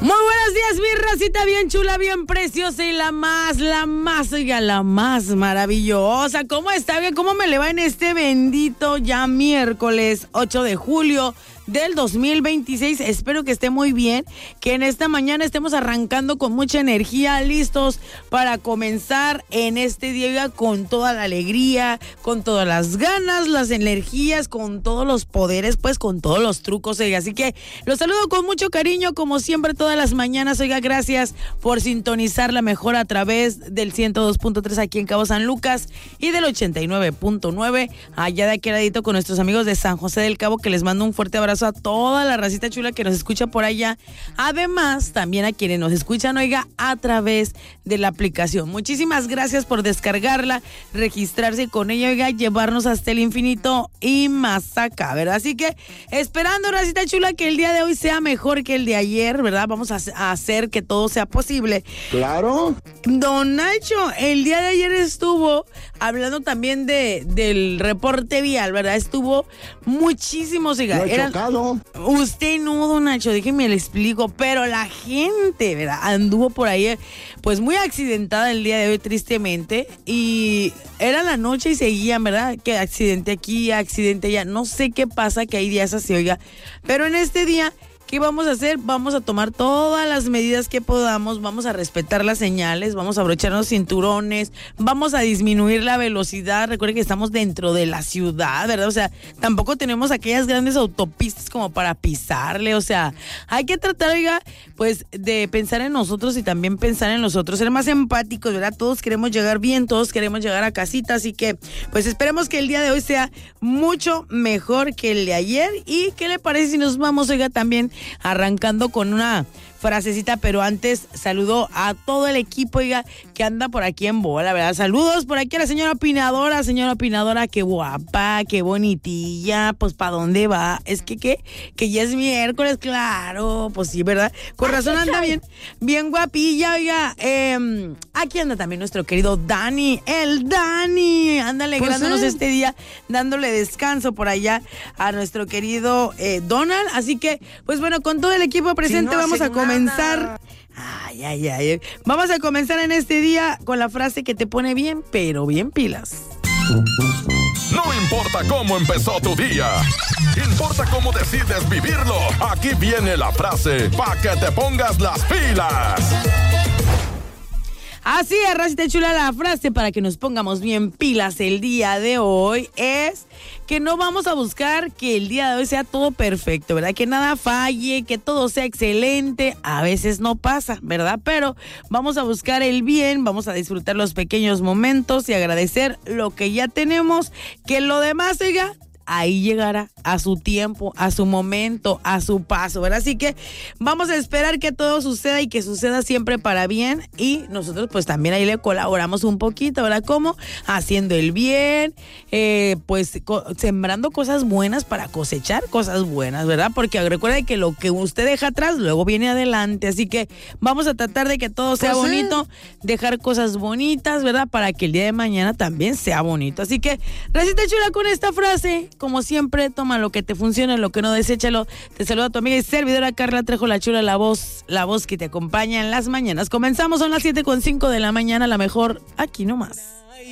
Muy buenos días, mi racita bien chula, bien preciosa y la más maravillosa. ¿Cómo está? ¿Cómo me le va en este bendito ya miércoles 8 de julio del 2026? Espero que esté muy bien, que en esta mañana estemos arrancando con mucha energía, listos para comenzar en este día con toda la alegría, con todas las ganas, las energías, con todos los poderes, pues con todos los trucos, oiga. Así que los saludo con mucho cariño, como siempre todas las mañanas, oiga. Gracias por sintonizar la mejor a través del 102.3 aquí en Cabo San Lucas y del 89.9 allá de aquel ladito con nuestros amigos de San José del Cabo, que les mando un fuerte abrazo a toda la racita chula que nos escucha por allá. Además, también a quienes nos escuchan, oiga, a través de la aplicación. Muchísimas gracias por descargarla, registrarse con ella, oiga, llevarnos hasta el infinito y más acá, ¿verdad? Así que esperando, racita chula, que el día de hoy sea mejor que el de ayer, ¿verdad? Vamos a hacer que todo sea posible. Claro. Don Nacho, el día de ayer estuvo hablando también del reporte vial, ¿verdad? Estuvo muchísimo, oiga. Usted no, don Nacho, déjeme le explico, pero la gente, ¿verdad? Anduvo por ahí, pues muy accidentada el día de hoy, tristemente, y era la noche y seguían, ¿verdad? Que accidente aquí, accidente allá, no sé qué pasa, que hay días así, oiga, pero en este día, ¿qué vamos a hacer? Vamos a tomar todas las medidas que podamos, vamos a respetar las señales, vamos a abrocharnos cinturones, vamos a disminuir la velocidad. Recuerden que estamos dentro de la ciudad, ¿verdad? O sea, tampoco tenemos aquellas grandes autopistas como para pisarle, o sea, hay que tratar, oiga, pues de pensar en nosotros y también pensar en los otros, ser más empáticos, ¿verdad? Todos queremos llegar bien, todos queremos llegar a casita, así que pues esperemos que el día de hoy sea mucho mejor que el de ayer. ¿Y qué le parece si nos vamos, oiga, también arrancando con una frasecita, pero antes saludo a todo el equipo, oiga, que anda por aquí en bola, ¿verdad? Saludos por aquí a la señora opinadora, qué guapa, qué bonitilla, pues ¿para dónde va? Es que ya es miércoles, claro, pues sí, ¿verdad? Con razón anda bien guapilla, oiga. Aquí anda también nuestro querido Dani, el Dani, anda alegrándonos este día, dándole descanso por allá a nuestro querido Donald, así que, pues bueno, con todo el equipo presente si no vamos a comenzar. Ay. Vamos a comenzar en este día con la frase que te pone bien, pero bien pilas. No importa cómo empezó tu día, importa cómo decides vivirlo. Aquí viene la frase para que te pongas las pilas. Así es, racita chula, la frase para que nos pongamos bien pilas el día de hoy es que no vamos a buscar que el día de hoy sea todo perfecto, ¿verdad? Que nada falle, que todo sea excelente. A veces no pasa, ¿verdad? Pero vamos a buscar el bien, vamos a disfrutar los pequeños momentos y agradecer lo que ya tenemos, que lo demás, oiga, ahí llegará a su tiempo, a su momento, a su paso, ¿verdad? Así que vamos a esperar que todo suceda y que suceda siempre para bien, y nosotros pues también ahí le colaboramos un poquito, ¿verdad? Como haciendo el bien, pues sembrando cosas buenas para cosechar cosas buenas, ¿verdad? Porque recuerde que lo que usted deja atrás luego viene adelante, así que vamos a tratar de que todo sea bonito, dejar cosas bonitas, ¿verdad? Para que el día de mañana también sea bonito. Así que, racita chula, con esta frase, como siempre, toma lo que te funcione, lo que no, deséchalo. Te saluda tu amiga y servidora Carla Trejo, la chula, la voz que te acompaña en las mañanas. Comenzamos, son las 7:05 de la mañana, la mejor aquí nomás.